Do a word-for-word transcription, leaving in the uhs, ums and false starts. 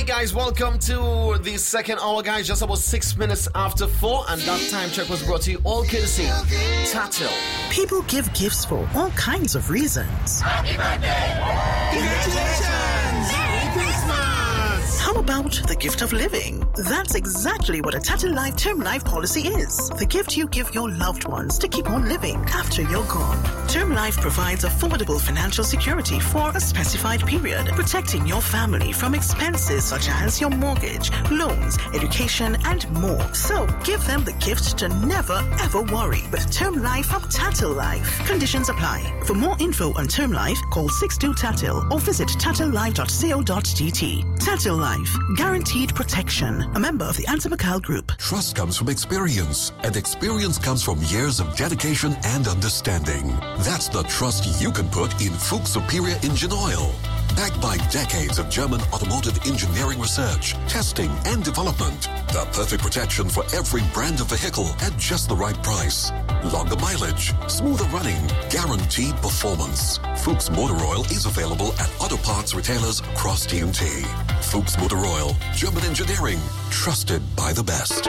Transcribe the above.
Hey guys, welcome to the second hour, guys. Just about six minutes after four, and that time check was brought to you all courtesy Tatil. People give gifts for all kinds of reasons. Happy birthday! Congratulations! Merry Christmas! How about the gift of living? That's exactly what a Tatil Life Term Life policy is. The gift you give your loved ones to keep on living after you're gone. Term Life provides affordable financial security for a specified period, protecting your family from expenses such as your mortgage, loans, education, and more. So give them the gift to never ever worry with Term Life from Tatil Life. Conditions apply. For more info on Term Life, call six two Tatil or visit tatil life dot co dot g t. Tatil Life, guaranteed protection. A member of the Antimacal Group. Trust comes from experience, and experience comes from years of dedication and understanding. That's the trust you can put in Fuchs Superior Engine Oil. Backed by decades of German automotive engineering research, testing, and development. The perfect protection for every brand of vehicle at just the right price. Longer mileage, smoother running, guaranteed performance. Fuchs Motor Oil is available at auto parts retailers across T N T. Fuchs Motor Oil, German engineering, trusted by the best.